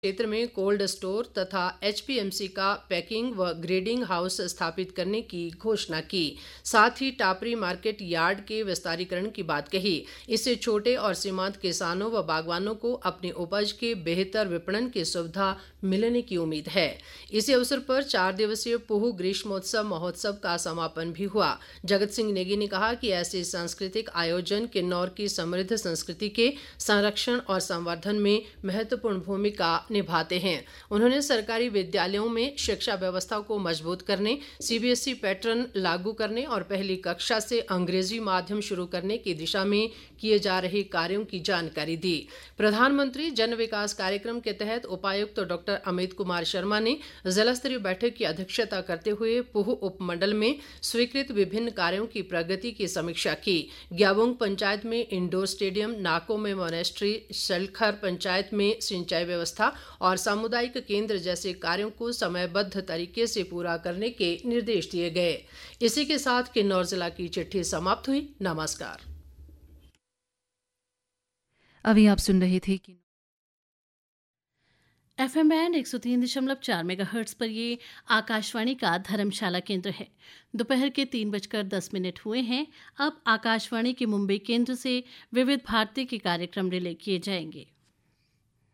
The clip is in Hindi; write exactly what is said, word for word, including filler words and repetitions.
क्षेत्र में कोल्ड स्टोर तथा एचपीएमसी का पैकिंग व ग्रेडिंग हाउस स्थापित करने की घोषणा की। साथ ही टापरी मार्केट यार्ड के विस्तारीकरण की बात कही। इससे छोटे और सीमांत किसानों व बागवानों को अपनी उपज के बेहतर विपणन की सुविधा मिलने की उम्मीद है। इसी अवसर पर चार दिवसीय पुह ग्रीष्मोत्सव महोत्सव का समापन भी हुआ। जगत सिंह नेगी ने कहा कि ऐसे सांस्कृतिक आयोजन किन्नौर की समृद्ध संस्कृति के संरक्षण और संवर्धन में महत्वपूर्ण भूमिका निभाते हैं। उन्होंने सरकारी विद्यालयों में शिक्षा व्यवस्था को मजबूत करने, सीबीएसई पैटर्न लागू करने और पहली कक्षा से अंग्रेजी माध्यम शुरू करने की दिशा में किए जा रहे कार्यों की जानकारी दी। प्रधानमंत्री जन विकास कार्यक्रम के तहत उपायुक्त तो डॉक्टर अमित कुमार शर्मा ने जिला स्तरीय बैठक की अध्यक्षता करते हुए पुह उपमंडल में स्वीकृत विभिन्न कार्यों की प्रगति की समीक्षा की। ग्याबोंग पंचायत में इंडोर स्टेडियम, नाको में मोनेस्ट्री, शलखर पंचायत में सिंचाई व्यवस्था और सामुदायिक केंद्र जैसे कार्यों को समयबद्ध तरीके से पूरा करने के निर्देश दिए गए। इसी के साथ किन्नौर जिला की चिट्ठी समाप्त हुई। नमस्कार। अभी आप सुन रहे थे कि एफ एम बैंड एक सौ तीन दशमलव चार मेगाहर्ट्ज पर ये आकाशवाणी का धर्मशाला केंद्र है। दोपहर के तीन बजकर दस मिनट हुए हैं। अब आकाशवाणी के मुंबई केंद्र से विविध भारती के कार्यक्रम रिले किए जाएंगे।